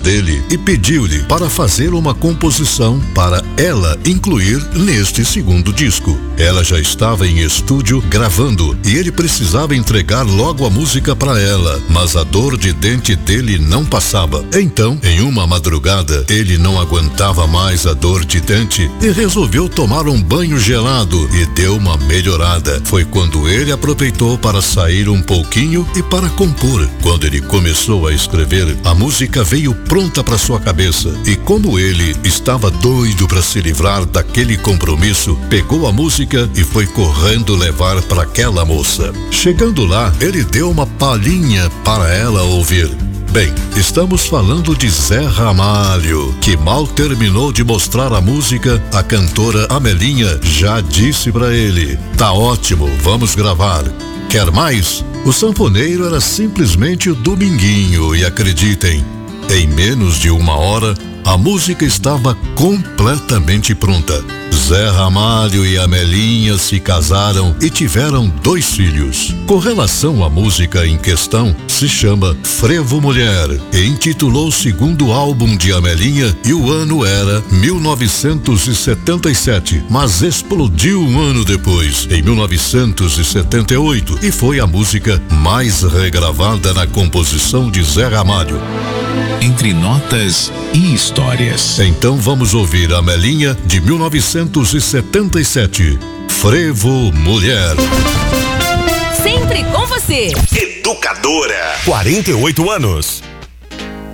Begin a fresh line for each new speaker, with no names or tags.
dele e pediu-lhe para fazer uma composição para ela incluir neste segundo disco. Ela já estava em estúdio gravando e ele precisava entregar logo a música para ela, mas a dor de dente dele não passava. Então, em uma madrugada, ele não aguentava mais a dor de dente e resolveu tomar um banho gelado e deu uma melhorada. Foi quando ele aproveitou para sair um pouquinho e para compor. Quando ele começou a escrever, a música veio pronta para sua cabeça e como ele estava doido para se livrar daquele compromisso, pegou a música e foi correndo levar para aquela moça. Chegando lá, ele deu uma palhinha para ela ouvir. Bem, estamos falando de Zé Ramalho, que mal terminou de mostrar a música, a cantora Amelinha já disse para ele: "Tá ótimo, vamos gravar. Quer mais?" O sanfoneiro era simplesmente o Dominguinho e acreditem, em menos de uma hora, a música estava completamente pronta. Zé Ramalho e Amelinha se casaram e tiveram 2 filhos. Com relação à música em questão, se chama Frevo Mulher e intitulou o segundo álbum de Amelinha e o ano era 1977, mas explodiu um ano depois, em 1978, e foi a música mais regravada na composição de Zé Ramalho.
Entre notas e histórias.
Então vamos ouvir Amelinha de 1977. Frevo Mulher.
Sempre com você.
Educadora. 48 anos.